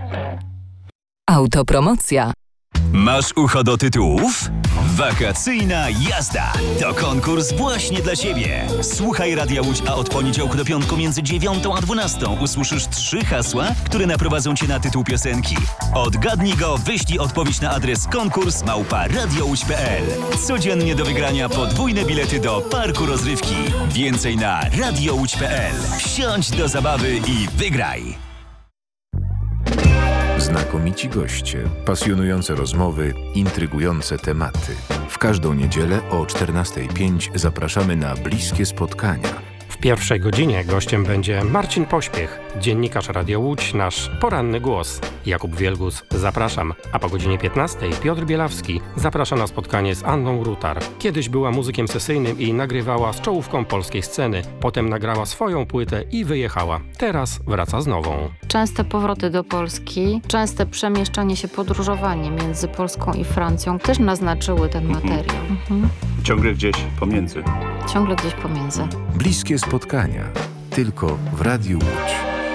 Autopromocja. Masz ucho do tytułów? Wakacyjna jazda to konkurs właśnie dla Ciebie. Słuchaj Radia Łódź, a od poniedziałku do piątku między 9 a 12 usłyszysz 3 hasła, które naprowadzą Cię na tytuł piosenki. Odgadnij go, wyślij odpowiedź na adres konkurs@radiołódź.pl. Codziennie do wygrania podwójne bilety do parku rozrywki. Więcej na radiołódź.pl. Wsiądź do zabawy i wygraj! Znakomici goście, pasjonujące rozmowy, intrygujące tematy. W każdą niedzielę o 14:05 zapraszamy na bliskie spotkania. W pierwszej godzinie gościem będzie Marcin Pośpiech, dziennikarz Radia Łódź, nasz poranny głos. Jakub Wielgus, zapraszam. A po godzinie 15:00 Piotr Bielawski zaprasza na spotkanie z Anną Rutar. Kiedyś była muzykiem sesyjnym i nagrywała z czołówką polskiej sceny. Potem nagrała swoją płytę i wyjechała. Teraz wraca z nową. Częste powroty do Polski, częste przemieszczanie się, podróżowanie między Polską i Francją też naznaczyły ten materiał. Ciągle gdzieś pomiędzy. Ciągle gdzieś pomiędzy. Bliskie spotkania. Tylko w Radiu Łódź.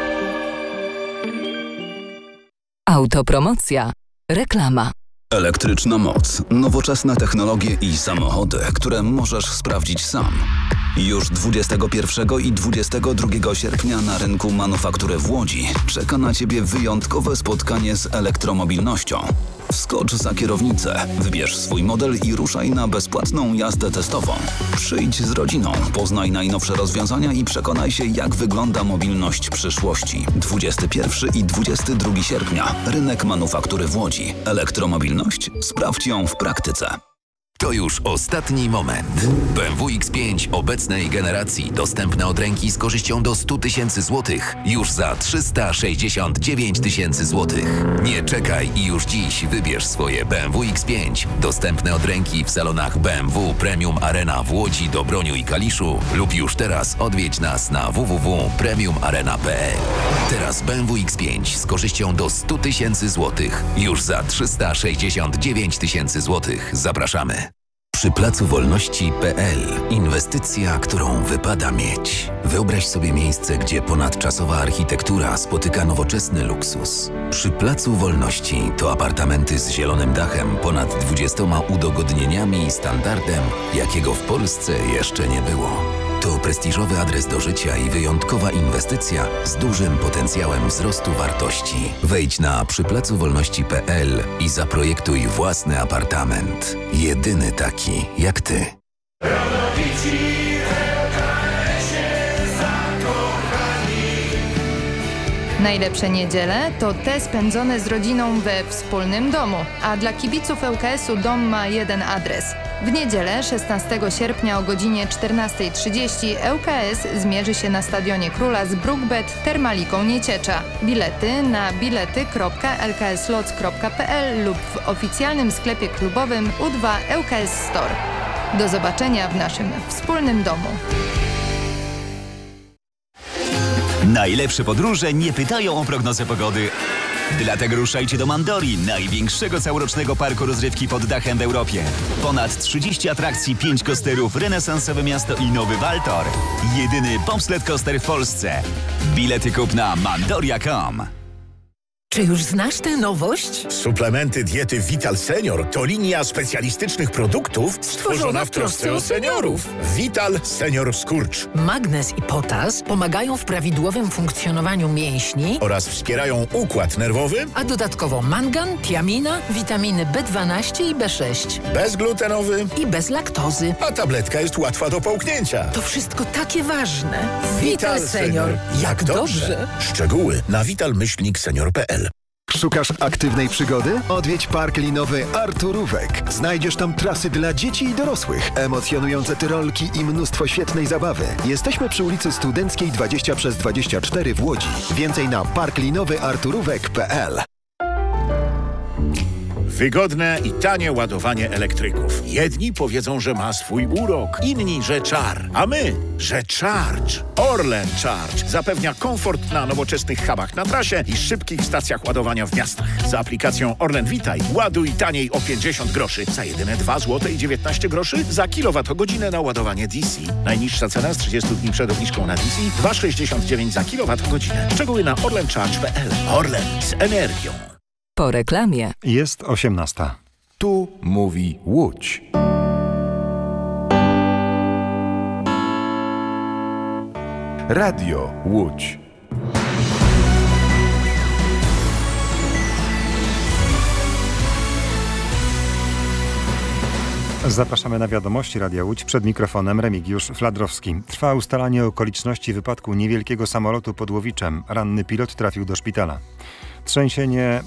Autopromocja. Reklama. Elektryczna moc, nowoczesne technologie i samochody, które możesz sprawdzić sam. Już 21 i 22 sierpnia na rynku manufaktury w Łodzi czeka na Ciebie wyjątkowe spotkanie z elektromobilnością. Wskocz za kierownicę, wybierz swój model i ruszaj na bezpłatną jazdę testową. Przyjdź z rodziną, poznaj najnowsze rozwiązania i przekonaj się, jak wygląda mobilność przyszłości. 21 i 22 sierpnia. Rynek manufaktury w Łodzi. Elektromobilność? Sprawdź ją w praktyce. To już ostatni moment. BMW X5 obecnej generacji dostępne od ręki z korzyścią do 100 000 złotych już za 369 000 złotych. Nie czekaj i już dziś wybierz swoje BMW X5 dostępne od ręki w salonach BMW Premium Arena w Łodzi, Dobroniu i Kaliszu lub już teraz odwiedź nas na www.premiumarena.pl. Teraz BMW X5 z korzyścią do 100 000 złotych już za 369 000 złotych. Zapraszamy. Przy Placu Wolności.pl. Inwestycja, którą wypada mieć. Wyobraź sobie miejsce, gdzie ponadczasowa architektura spotyka nowoczesny luksus. Przy Placu Wolności to apartamenty z zielonym dachem, ponad 20 udogodnieniami i standardem, jakiego w Polsce jeszcze nie było. To prestiżowy adres do życia i wyjątkowa inwestycja z dużym potencjałem wzrostu wartości. Wejdź na przyplacowolności.pl i zaprojektuj własny apartament. Jedyny taki jak ty. Najlepsze niedziele to te spędzone z rodziną we wspólnym domu, a dla kibiców ŁKS-u dom ma jeden adres. W niedzielę 16 sierpnia o godzinie 14:30 ŁKS zmierzy się na Stadionie Króla z Brookbet Termaliką Nieciecza. Bilety na bilety.lkslots.pl lub w oficjalnym sklepie klubowym U2 ŁKS Store. Do zobaczenia w naszym wspólnym domu. Najlepsze podróże nie pytają o prognozę pogody. Dlatego ruszajcie do Mandori, największego całorocznego parku rozrywki pod dachem w Europie. Ponad 30 atrakcji, 5 coasterów, renesansowe miasto i nowy Waltor. Jedyny bobsled coaster w Polsce. Bilety kup na mandoria.com. Czy już znasz tę nowość? Suplementy diety Vital Senior to linia specjalistycznych produktów stworzona w trosce o seniorów. Vital Senior Skurcz. Magnez i potas pomagają w prawidłowym funkcjonowaniu mięśni oraz wspierają układ nerwowy, a dodatkowo mangan, tiamina, witaminy B12 i B6. Bezglutenowy i bez laktozy. A tabletka jest łatwa do połknięcia. To wszystko takie ważne. Vital Senior. Jak dobrze. Szczegóły na vital-senior.pl. Szukasz aktywnej przygody? Odwiedź park linowy Arturówek. Znajdziesz tam trasy dla dzieci i dorosłych, emocjonujące tyrolki i mnóstwo świetnej zabawy. Jesteśmy przy ulicy Studenckiej 20/24 w Łodzi. Więcej na parklinowyarturówek.pl. Wygodne i tanie ładowanie elektryków. Jedni powiedzą, że ma swój urok, inni, że czar. A my, że Charge. Orlen Charge zapewnia komfort na nowoczesnych hubach na trasie i szybkich stacjach ładowania w miastach. Z aplikacją Orlen Witaj ładuj taniej o 50 groszy. Za jedyne 2,19 zł za kilowatogodzinę na ładowanie DC. Najniższa cena z 30 dni przed obniżką na DC 2,69 za kilowatogodzinę. Szczegóły na orlencharge.pl. Orlen z energią. Po reklamie. Jest 18. Tu mówi Łódź. Radio Łódź. Zapraszamy na wiadomości Radia Łódź. Przed mikrofonem Remigiusz Fladrowski. Trwa ustalanie okoliczności wypadku niewielkiego samolotu pod Łowiczem. Ranny pilot trafił do szpitala. Trzęsienie...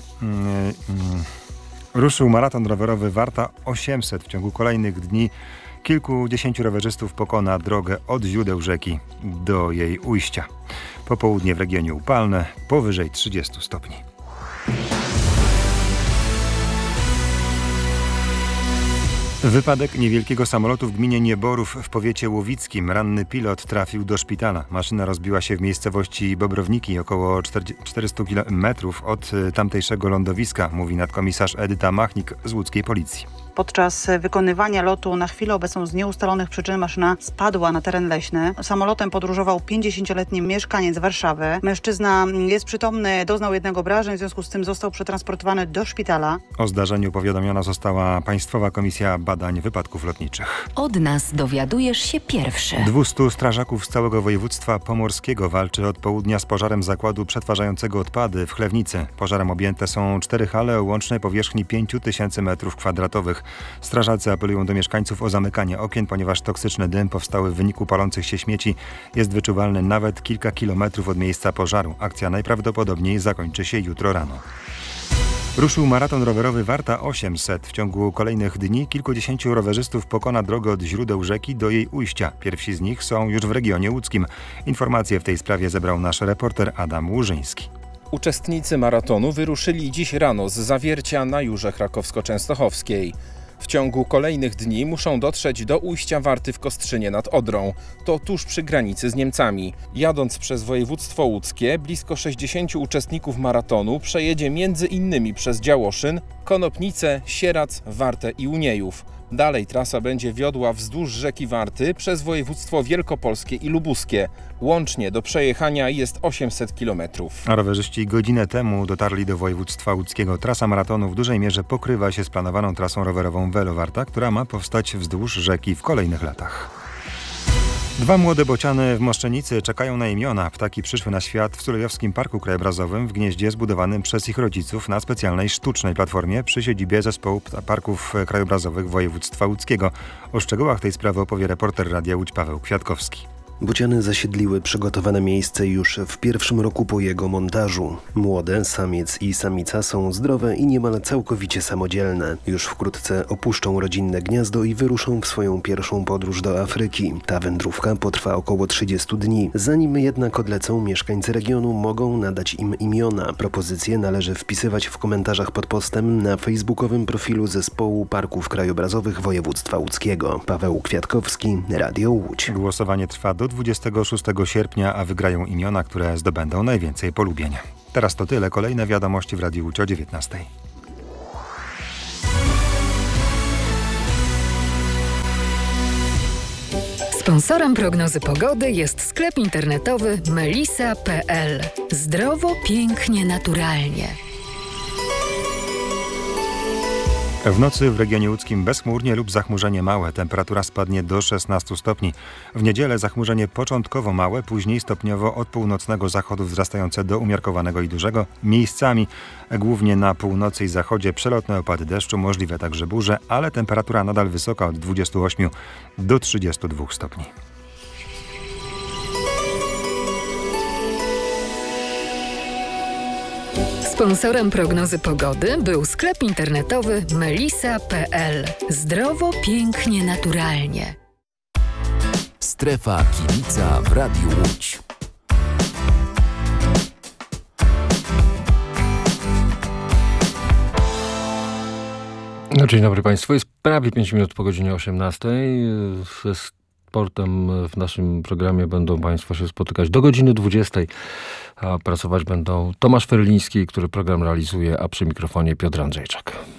Ruszył maraton rowerowy Warta 800. W ciągu kolejnych dni kilkudziesięciu rowerzystów pokona drogę od źródeł rzeki do jej ujścia. Popołudnie w regionie upalne, powyżej 30 stopni. Wypadek niewielkiego samolotu w gminie Nieborów w powiecie łowickim. Ranny pilot trafił do szpitala. Maszyna rozbiła się w miejscowości Bobrowniki, około 400 km od tamtejszego lądowiska, mówi nadkomisarz Edyta Machnik z łódzkiej policji. Podczas wykonywania lotu na chwilę obecną z nieustalonych przyczyn maszyna spadła na teren leśny. Samolotem podróżował 50-letni mieszkaniec Warszawy. Mężczyzna jest przytomny, doznał jednego obrażeń, w związku z tym został przetransportowany do szpitala. O zdarzeniu powiadomiona została Państwowa Komisja Badań Wypadków Lotniczych. Od nas dowiadujesz się pierwszy. 200 strażaków z całego województwa pomorskiego walczy od południa z pożarem zakładu przetwarzającego odpady w Chlewnicy. Pożarem objęte są 4 hale o łącznej powierzchni 5000 m2. Strażacy apelują do mieszkańców o zamykanie okien, ponieważ toksyczny dym powstały w wyniku palących się śmieci jest wyczuwalny nawet kilka kilometrów od miejsca pożaru. Akcja najprawdopodobniej zakończy się jutro rano. Ruszył maraton rowerowy Warta 800. W ciągu kolejnych dni kilkudziesięciu rowerzystów pokona drogę od źródeł rzeki do jej ujścia. Pierwsi z nich są już w regionie łódzkim. Informacje w tej sprawie zebrał nasz reporter Adam Łużyński. Uczestnicy maratonu wyruszyli dziś rano z Zawiercia na Jurze Krakowsko-Częstochowskiej. W ciągu kolejnych dni muszą dotrzeć do ujścia Warty w Kostrzynie nad Odrą. To tuż przy granicy z Niemcami. Jadąc przez województwo łódzkie, blisko 60 uczestników maratonu przejedzie między innymi przez Działoszyn, Konopnice, Sierac, Wartę i Uniejów. Dalej trasa będzie wiodła wzdłuż rzeki Warty przez województwo wielkopolskie i lubuskie. Łącznie do przejechania jest 800 km. A rowerzyści godzinę temu dotarli do województwa łódzkiego. Trasa maratonu w dużej mierze pokrywa się z planowaną trasą rowerową Velo Warta, która ma powstać wzdłuż rzeki w kolejnych latach. 2 młode bociany w Moszczenicy czekają na imiona. Ptaki przyszły na świat w Sulejowskim Parku Krajobrazowym w gnieździe zbudowanym przez ich rodziców na specjalnej sztucznej platformie przy siedzibie Zespołu Parków Krajobrazowych Województwa Łódzkiego. O szczegółach tej sprawy opowie reporter Radia Łódź Paweł Kwiatkowski. Bociany zasiedliły przygotowane miejsce już w pierwszym roku po jego montażu. Młode, samiec i samica są zdrowe i niemal całkowicie samodzielne. Już wkrótce opuszczą rodzinne gniazdo i wyruszą w swoją pierwszą podróż do Afryki. Ta wędrówka potrwa około 30 dni. Zanim jednak odlecą, mieszkańcy regionu mogą nadać im imiona. Propozycje należy wpisywać w komentarzach pod postem na facebookowym profilu Zespołu Parków Krajobrazowych Województwa Łódzkiego. Paweł Kwiatkowski, Radio Łódź. Głosowanie trwa do 26 sierpnia, a wygrają imiona, które zdobędą najwięcej polubień. Teraz to tyle. Kolejne wiadomości w Radiu Łódź o 19. Sponsorem prognozy pogody jest sklep internetowy melisa.pl. Zdrowo, pięknie, naturalnie. W nocy w regionie łódzkim bezchmurnie lub zachmurzenie małe. Temperatura spadnie do 16 stopni. W niedzielę zachmurzenie początkowo małe, później stopniowo od północnego zachodu wzrastające do umiarkowanego i dużego. Miejscami, głównie na północy i zachodzie, przelotne opady deszczu, możliwe także burze, ale temperatura nadal wysoka od 28 do 32 stopni. Sponsorem prognozy pogody był sklep internetowy melisa.pl. Zdrowo, pięknie, naturalnie. Strefa Kibica w Radiu Łódź. No, dzień dobry Państwu. Jest prawie 5 minut po godzinie 18. Ze sportem w naszym programie będą Państwo się spotykać do godziny 20. A pracować będą Tomasz Ferliński, który program realizuje, a przy mikrofonie Piotr Andrzejczak.